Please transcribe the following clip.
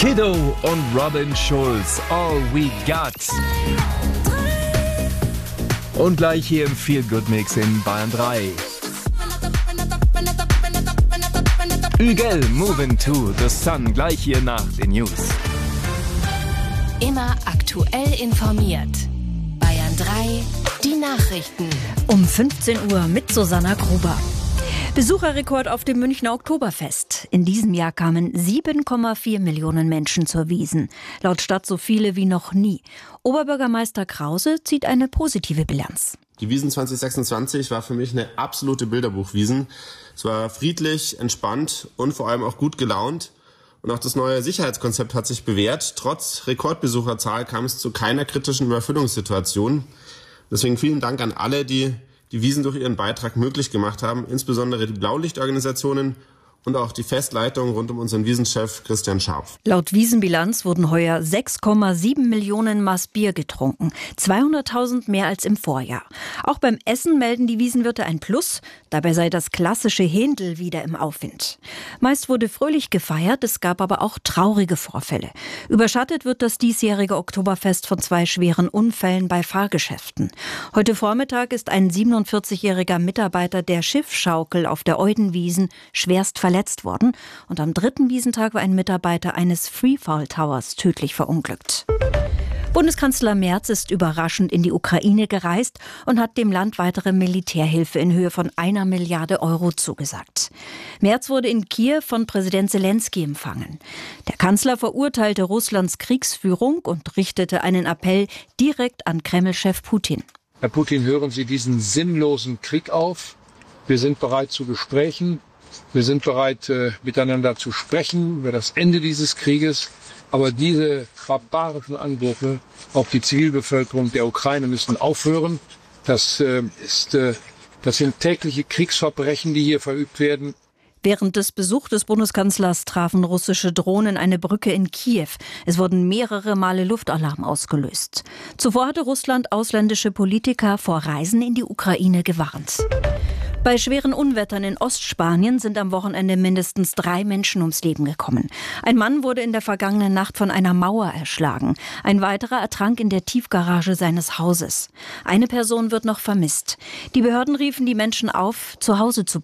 Kiddo und Robin Schulz, All We Got. Und gleich hier im Feel Good Mix in Bayern 3. Ügel, Moving to the Sun, gleich hier nach den News. Immer aktuell informiert. Bayern 3, die Nachrichten. Um 15 Uhr mit Susanna Gruber. Besucherrekord auf dem Münchner Oktoberfest. In diesem Jahr kamen 7,4 Millionen Menschen zur Wiesn. Laut Stadt so viele wie noch nie. Oberbürgermeister Krause zieht eine positive Bilanz. Die Wiesn 2026 war für mich eine absolute Bilderbuchwiesn. Es war friedlich, entspannt und vor allem auch gut gelaunt. Und auch das neue Sicherheitskonzept hat sich bewährt. Trotz Rekordbesucherzahl kam es zu keiner kritischen Überfüllungssituation. Deswegen vielen Dank an alle, die die Wiesn durch ihren Beitrag möglich gemacht haben, insbesondere die Blaulichtorganisationen und auch die Festleitung rund um unseren Wiesenchef Christian Scharf. Laut Wiesenbilanz wurden heuer 6,7 Millionen Maß Bier getrunken, 200.000 mehr als im Vorjahr. Auch beim Essen melden die Wiesenwirte ein Plus, dabei sei das klassische Händel wieder im Aufwind. Meist wurde fröhlich gefeiert, es gab aber auch traurige Vorfälle. Überschattet wird das diesjährige Oktoberfest von 2 schweren Unfällen bei Fahrgeschäften. Heute Vormittag ist ein 47-jähriger Mitarbeiter der Schiffschaukel auf der Eudenwiesn schwerst verletzt worden. Und am 3. Wiesentag war ein Mitarbeiter eines Freefall Towers tödlich verunglückt. Bundeskanzler Merz ist überraschend in die Ukraine gereist und hat dem Land weitere Militärhilfe in Höhe von 1 Milliarde Euro zugesagt. Merz wurde in Kiew von Präsident Zelensky empfangen. Der Kanzler verurteilte Russlands Kriegsführung und richtete einen Appell direkt an Kreml-Chef Putin. Herr Putin, hören Sie diesen sinnlosen Krieg auf. Wir sind bereit zu Gesprächen. Wir sind bereit, miteinander zu sprechen über das Ende dieses Krieges. Aber diese barbarischen Angriffe auf die Zivilbevölkerung der Ukraine müssen aufhören. Das sind tägliche Kriegsverbrechen, die hier verübt werden. Während des Besuchs des Bundeskanzlers trafen russische Drohnen eine Brücke in Kiew. Es wurden mehrere Male Luftalarm ausgelöst. Zuvor hatte Russland ausländische Politiker vor Reisen in die Ukraine gewarnt. Bei schweren Unwettern in Ostspanien sind am Wochenende mindestens 3 Menschen ums Leben gekommen. Ein Mann wurde in der vergangenen Nacht von einer Mauer erschlagen. Ein weiterer ertrank in der Tiefgarage seines Hauses. Eine Person wird noch vermisst. Die Behörden riefen die Menschen auf, zu Hause zu